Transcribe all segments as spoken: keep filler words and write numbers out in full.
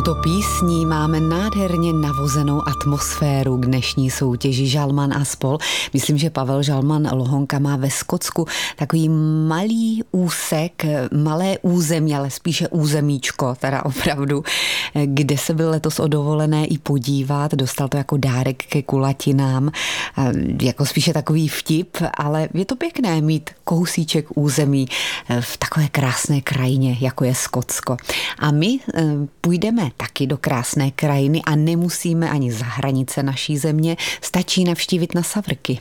Touto písní máme nádherně navozenou atmosféru k dnešní soutěži Žalman a spol. Myslím, že Pavel Žalman Lohonka má ve Skotsku takový malý úsek, malé území, ale spíše územíčko, teda opravdu, kde se byl letos o dovolené i podívat. Dostal to jako dárek ke kulatinám, jako spíše takový vtip, ale je to pěkné mít kousíček území v takové krásné krajině, jako je Skotsko. A my půjdeme taky do krásné krajiny a nemusíme ani za hranice naší země, stačí navštívit na Savrky.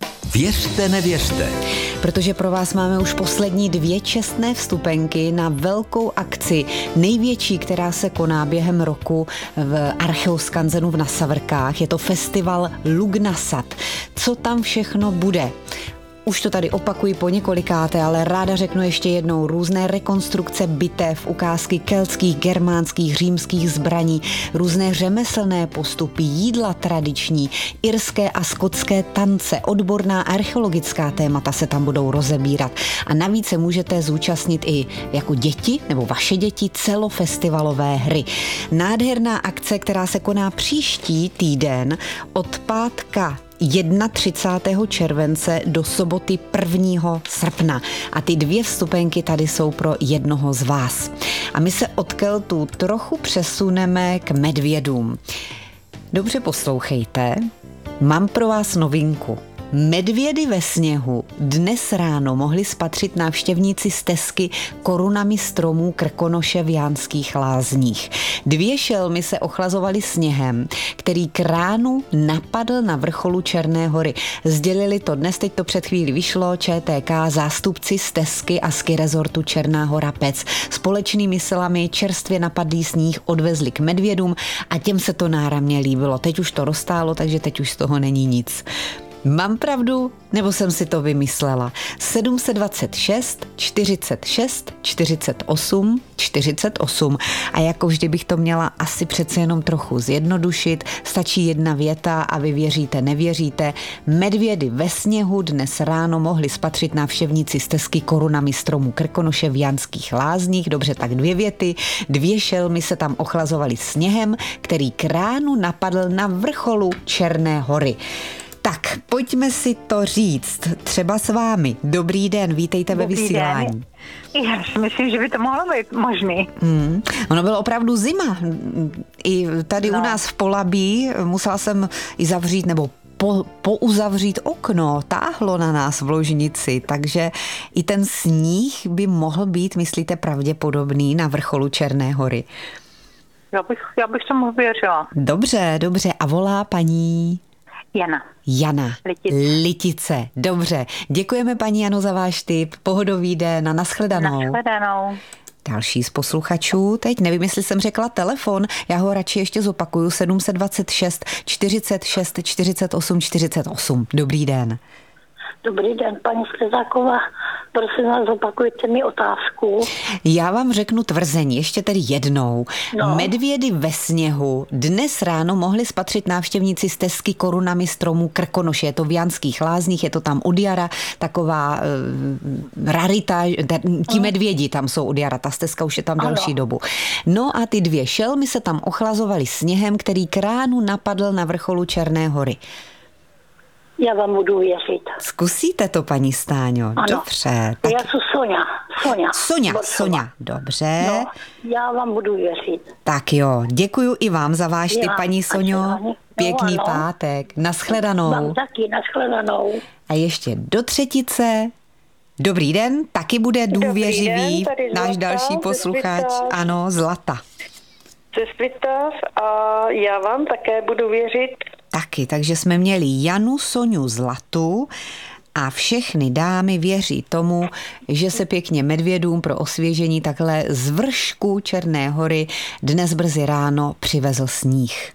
Věřte, nevěřte. Protože pro vás máme už poslední dvě čestné vstupenky na velkou akci, největší, která se koná během roku v Archeoskanzenu v Nasavrkách. Je to festival Lugnasad. Co tam všechno bude? Už to tady opakuji po několikáté, ale ráda řeknu ještě jednou. Různé rekonstrukce bitev, ukázky keltských, germánských, římských zbraní, různé řemeslné postupy, jídla tradiční, irské a skotské tance, odborná archeologická témata se tam budou rozebírat. A navíc se můžete zúčastnit i jako děti, nebo vaše děti, celofestivalové hry. Nádherná akce, která se koná příští týden od pátka třicátého prvního července do soboty prvního srpna. A ty dvě vstupenky tady jsou pro jednoho z vás. A my se od Keltů trochu přesuneme k medvědům. Dobře poslouchejte, mám pro vás novinku. Medvědy ve sněhu dnes ráno mohli spatřit návštěvníci stezky korunami stromů Krkonoše v Jánských Lázních. Dvě šelmy se ochlazovaly sněhem, který k ránu napadl na vrcholu Černé hory. Sdělili to dnes, teď to před chvíli vyšlo, Č T K, zástupci stezky a ski rezortu Černá Hora Pec. Společnými silami čerstvě napadlý sníh odvezli k medvědům a těm se to náramně líbilo. Teď už to roztálo, takže teď už z toho není nic. Mám pravdu, nebo jsem si to vymyslela? sedm set dvacet šest, čtyřicet šest, čtyřicet osm, čtyřicet osm. A jako vždy bych to měla asi přece jenom trochu zjednodušit. Stačí jedna věta a vy věříte, nevěříte. Medvědy ve sněhu dnes ráno mohli spatřit návštěvníci stezky korunami stromů Krkonoše v Jánských Lázních. Dobře, tak dvě věty. Dvě šelmy se tam ochlazovaly sněhem, který k ránu napadl na vrcholu Černé hory. Tak, pojďme si to říct. Třeba s vámi. Dobrý den, vítejte ve vysílání. Den. Já si myslím, že by to mohlo být možný. Hmm. Ono bylo opravdu zima. I tady no. u nás v Polabí musela jsem i zavřít nebo po, pouzavřít okno. Táhlo na nás v ložnici, takže i ten sníh by mohl být, myslíte, pravděpodobný na vrcholu Černé hory. Já bych, já bych tomu věřila. Dobře, dobře. A volá paní... Jana. Jana. Litice. Litice. Dobře. Děkujeme, paní Jano, za váš tip. Pohodový den. Na nashledanou. Nashledanou. Další z posluchačů. Teď nevím, jestli jsem řekla telefon. Já ho radši ještě zopakuju. sedm set dvacet šest, čtyřicet šest, čtyřicet osm, čtyřicet osm. Dobrý den. Dobrý den, paní Slezáková. Prosím vás, zopakujte mi otázku. Já vám řeknu tvrzení, ještě tedy jednou. No. Medvědy ve sněhu dnes ráno mohli spatřit návštěvníci stezky korunami stromů Krkonoše. Je to v Jánských Lázních, je to tam od jara, taková uh, rarita, ti medvědi tam jsou od jara, ta stezka už je tam ano. delší dobu. No a ty dvě šelmy se tam ochlazovaly sněhem, který k ránu napadl na vrcholu Černé hory. Já vám budu věřit. Zkusíte to, paní Stáňo? Ano. Dobře. Tak... Já jsem Soňa. Soňa. Soňa, Borcová. Soňa, dobře. No, já vám budu věřit. Tak jo, děkuju i vám za váš tip, paní Soňo. No, Pěkný ano. pátek. Nashledanou. Vám taky, nashledanou. A ještě do třetice. Dobrý den, taky bude důvěřivý den, tady náš Zlata, další posluchač. Sesvitav. Ano, Zlata. Sesvitav a já vám také budu věřit. Taky, takže jsme měli Janu, Soňu, Zlatu a všechny dámy věří tomu, že se pěkně medvědům pro osvěžení takhle z vršku Černé hory dnes brzy ráno přivezl sníh.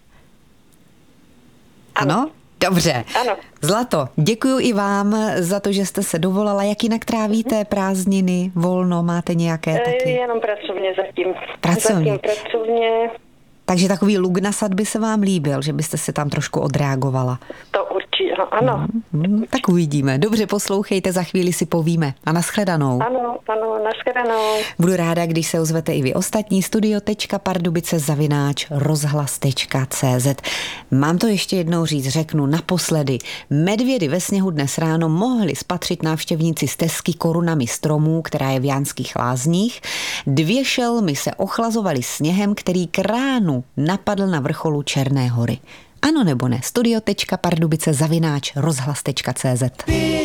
Ano? ano? Dobře. Ano. Zlato, děkuju i vám za to, že jste se dovolala. Jak jinak trávíte prázdniny, volno, máte nějaké taky? Jenom pracovně zatím. Pracovně. Zatím pracovně. Takže takový Lugnasad by se vám líbil, že byste se tam trošku odreagovala. To určitě. Či, ano. Hmm, tak uvidíme. Dobře, poslouchejte, za chvíli si povíme. A nashledanou. Ano, ano, nashledanou. Budu ráda, když se ozvete i vy ostatní. studio tečka pardubice zavináč rozhlas tečka cé zet. Mám to ještě jednou říct, řeknu naposledy. Medvědy ve sněhu dnes ráno mohli spatřit návštěvníci stezky korunami stromů, která je v Jánských Lázních. Dvě šelmy se ochlazovaly sněhem, který k ránu napadl na vrcholu Černé hory. Ano nebo ne? studio tečka pardubice zavináč rozhlas tečka cé zet.